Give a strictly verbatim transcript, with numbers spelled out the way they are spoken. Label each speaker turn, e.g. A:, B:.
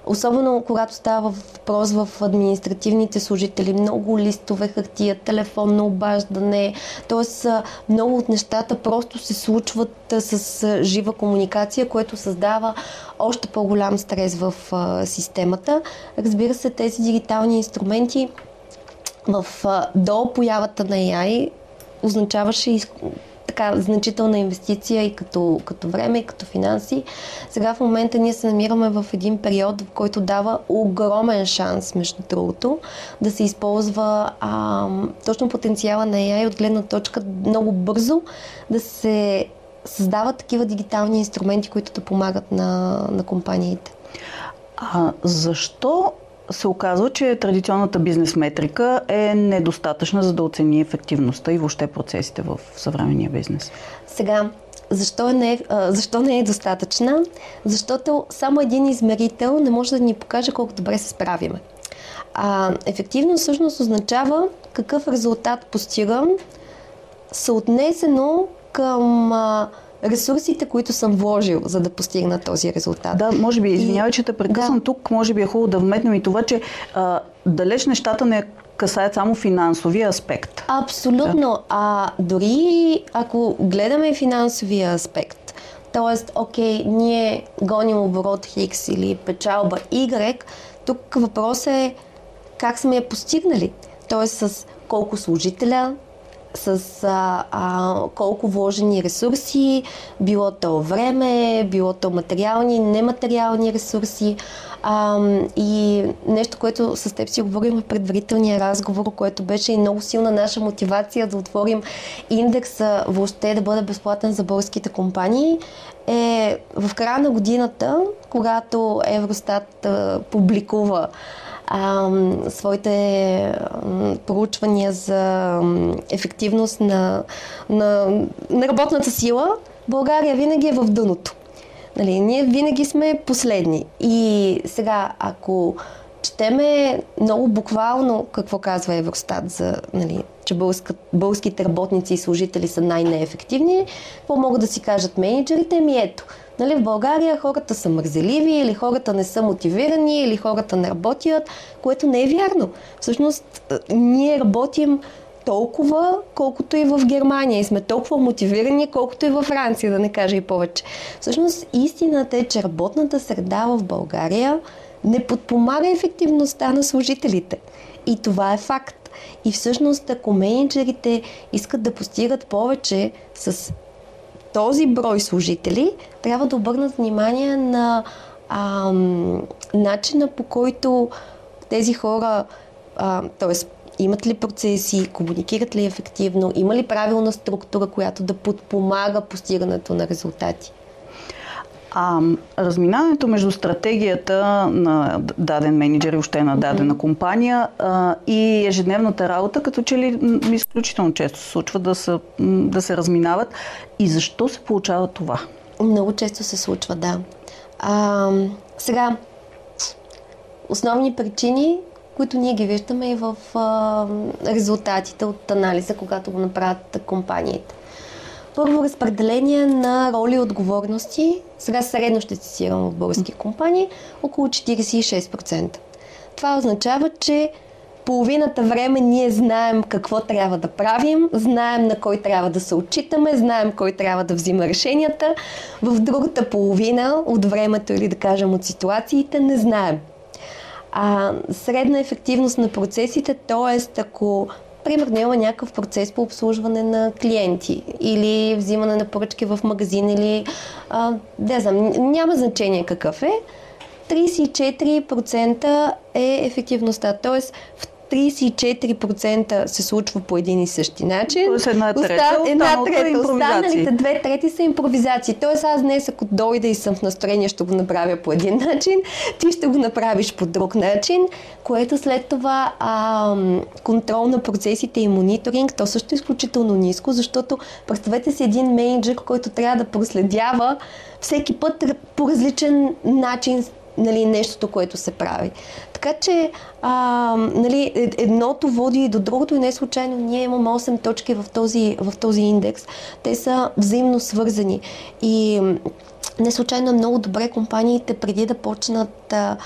A: особено когато става въпрос в административните служители, много листове, хартия, телефонно обаждане, т.е. много от нещата просто се случват с жива комуникация, което създава още по-голям стрес в системата. Разбира се, тези дигитални инструменти в, до появата на ей ай означаваше и така значителна инвестиция и като, като време, и като финанси. Сега в момента ние се намираме в един период, в който дава огромен шанс, между другото, да се използва а, точно потенциала на ей ай от гледна точка много бързо да се създават такива дигитални инструменти, които да помагат на, на компаниите.
B: А защо се оказва, че традиционната бизнес метрика е недостатъчна, за да оцени ефективността и въобще процесите в съвременния бизнес?
A: Сега, защо не е, защо не е достатъчна? Защото само един измерител не може да ни покаже колко добре се справиме. А, ефективно всъщност означава какъв резултат постигам, съотнесено към а, ресурсите, които съм вложил, за да постигна този резултат.
B: Да, може би, извинявай, че те прекъсвам да. Тук, може би е хубаво да вметнем и това, че а, далеч нещата не касаят само финансовия аспект.
A: Абсолютно. Да. А дори ако гледаме финансовия аспект, т.е. окей, ние гоним оборот X или печалба Y, тук въпросът е как сме я постигнали. Т.е. с колко служителя, с а, а, колко вложени ресурси, било то време, било то материални, нематериални ресурси. А, и нещо, което с теб си говорим в предварителния разговор, което беше и много силна наша мотивация да отворим индекса въобще да бъде безплатен за българските компании, е в края на годината, когато Евростат а, публикува А, своите а, проучвания за а, ефективност на, на, на работната сила, България винаги е в дъното. Нали, ние винаги сме последни. И сега, ако четеме много буквално какво казва Евростат за, нали, че българска, българските работници и служители са най-неефективни, какво могат да си кажат менеджерите? Ми ето, нали, в България хората са мързеливи, или хората не са мотивирани, или хората не работят, което не е вярно. Всъщност, ние работим толкова, колкото и в Германия и сме толкова мотивирани, колкото и във Франция, да не кажа и повече. Всъщност, истината е, че работната среда в България не подпомага ефективността на служителите. И това е факт. И всъщност, ако менеджерите искат да постигат повече с този брой служители, трябва да обърнат внимание на ам, начина, по който тези хора, т.е. имат ли процеси, комуникират ли ефективно, има ли правилна структура, която да подпомага постигането на резултати.
B: А разминаването между стратегията на даден менеджер и още на дадена mm-hmm. компания а, и ежедневната работа, като че ли изключително често се случва да, са, да се разминават. И защо се получава това?
A: Много често се случва, да. А, сега, основни причини, които ние ги виждаме и в а, резултатите от анализа, когато го направят компаниите. Първо, разпределение на роли и отговорности. Сега средно ще цитирам в български компании, около четиридесет и шест процента. Това означава, че половината време ние знаем какво трябва да правим, знаем на кой трябва да се отчитаме, знаем кой трябва да взима решенията. В другата половина от времето или да кажем от ситуациите не знаем. А средна ефективност на процесите, т.е. ако примерно има някакъв процес по обслужване на клиенти или взимане на поръчки в магазин или а, не знам, няма значение какъв е, тридесет и четири процента е ефективността. Т.е. в тридесет и четири процента се случва по един и същи начин.
B: Тоест една трета,
A: Оста... една трета
B: останалите
A: две трети са импровизации. Тоест аз днес, ако дойда и съм в настроение, ще го направя по един начин, ти ще го направиш по друг начин, което след това а, контрол на процесите и мониторинг, то също е изключително ниско, защото представете си един менеджер, който трябва да проследява всеки път по различен начин, нали, нещото, което се прави. Така че а, нали, едното води и до другото и не случайно ние имаме осем точки в този, в този индекс. Те са взаимно свързани и не случайно много добре компаниите преди да почнат а,